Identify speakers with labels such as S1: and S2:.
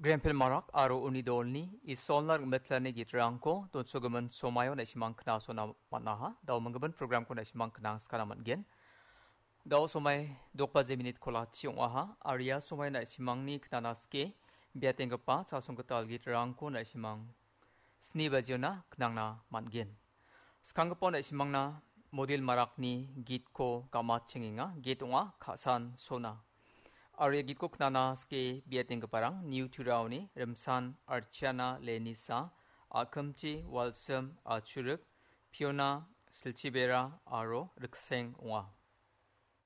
S1: Grandpil Marak aro unidolni isolnar metlani gitrangko don sugaman somayo na simang kna sona manaha daw manggaban program ko na simang kna skala matgen daw somay dokpa minute kola chiong aha aria somay na simangni kna naske biatengpa chasong katal gitrangko na simang sni bajona knang na matgen skangpo na simang na model marakni gitko kamachinginga gitonga khasan sona Arya gitko knana ske biating keparang New Turauni Remsan Archana Lenisa Akamchi Walsam Achuruk Fiona Silchibera Aro Rikseng Wa